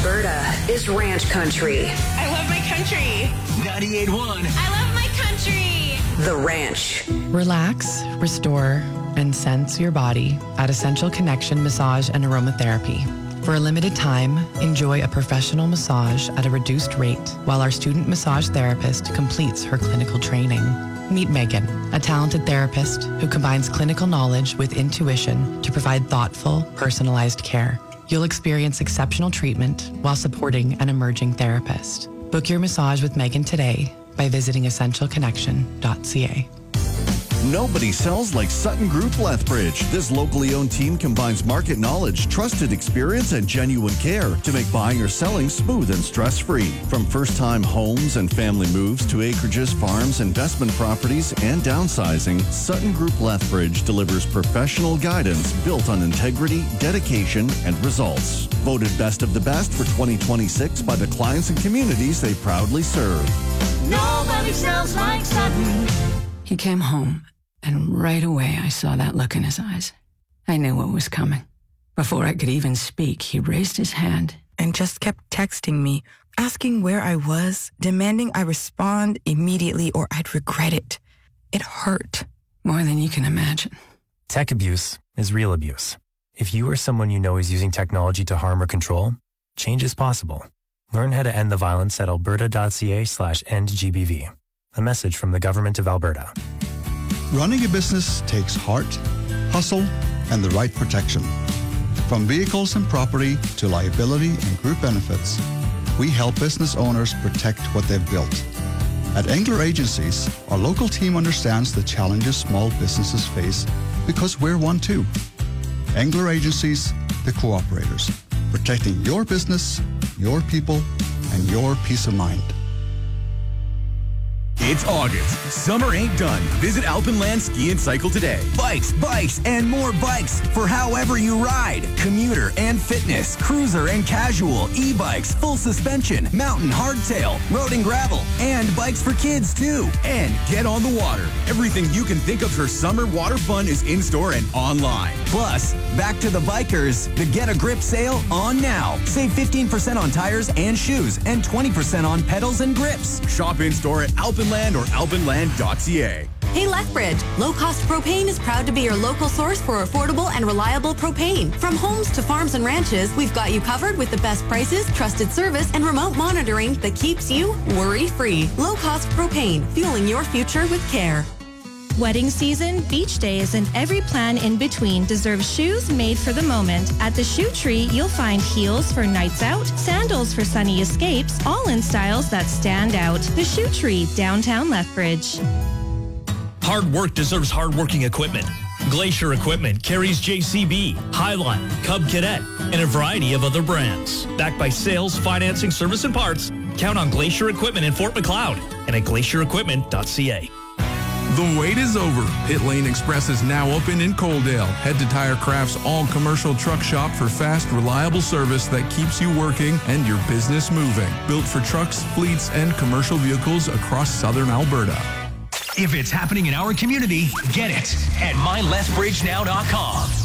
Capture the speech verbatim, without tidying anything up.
Alberta is ranch country. I love my country. ninety-eight point one. I love my country. The Ranch. Relax, restore, and sense your body at Essential Connection Massage and Aromatherapy. For a limited time, enjoy a professional massage at a reduced rate while our student massage therapist completes her clinical training. Meet Megan, a talented therapist who combines clinical knowledge with intuition to provide thoughtful, personalized care. You'll experience exceptional treatment while supporting an emerging therapist. Book your massage with Megan today by visiting essential connection dot c a. Nobody sells like Sutton Group Lethbridge. This locally owned team combines market knowledge, trusted experience, and genuine care to make buying or selling smooth and stress-free. From first-time homes and family moves to acreages, farms, investment properties, and downsizing, Sutton Group Lethbridge delivers professional guidance built on integrity, dedication, and results. Voted best of the best for twenty twenty-six by the clients and communities they proudly serve. Nobody sells like Sutton. He came home, and right away I saw that look in his eyes. I knew what was coming. Before I could even speak, he raised his hand and just kept texting me, asking where I was, demanding I respond immediately or I'd regret it. It hurt. More than you can imagine. Tech abuse is real abuse. If you or someone you know is using technology to harm or control, change is possible. Learn how to end the violence at alberta.ca slash endgbv. A message from the Government of Alberta. Running a business takes heart, hustle, and the right protection. From vehicles and property to liability and group benefits, we help business owners protect what they've built. At Engler Agencies, our local team understands the challenges small businesses face because we're one too. Engler Agencies, the cooperators, protecting your business, your people, and your peace of mind. It's August. Summer ain't done. Visit Alpenland Ski and Cycle today. Bikes, bikes, and more bikes for however you ride. Commuter and fitness, cruiser and casual, e-bikes, full suspension, mountain hardtail, road and gravel, and bikes for kids too. And get on the water. Everything you can think of for summer water fun is in-store and online. Plus, back to the bikers. The Get a Grip sale on now. Save fifteen percent on tires and shoes and twenty percent on pedals and grips. Shop in-store at Alpenland or alpenland dot c a. Hey Lethbridge, Low Cost Propane is proud to be your local source for affordable and reliable propane. From homes to farms and ranches, we've got you covered with the best prices, trusted service, and remote monitoring that keeps you worry-free. Low Cost Propane, fueling your future with care. Wedding season, beach days, and every plan in between deserves shoes made for the moment. At the Shoe Tree, you'll find heels for nights out, sandals for sunny escapes, all in styles that stand out. The Shoe Tree, downtown Lethbridge. Hard work deserves hard-working equipment. Glacier Equipment carries J C B, Highline, Cub Cadet, and a variety of other brands. Backed by sales, financing, service, and parts, count on Glacier Equipment in Fort Macleod and at glacier equipment dot c a. The wait is over. Pit Lane Express is now open in Coaldale. Head to Tirecraft's all-commercial truck shop for fast, reliable service that keeps you working and your business moving. Built for trucks, fleets, and commercial vehicles across southern Alberta. If it's happening in our community, get it at my lethbridge now dot com.